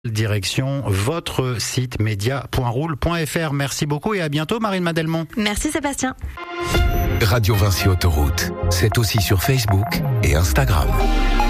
Direction votre site media.roule.fr. Merci beaucoup et à bientôt Marine Madelmont. Merci Sébastien. Radio Vinci Autoroute, c'est aussi sur Facebook et Instagram.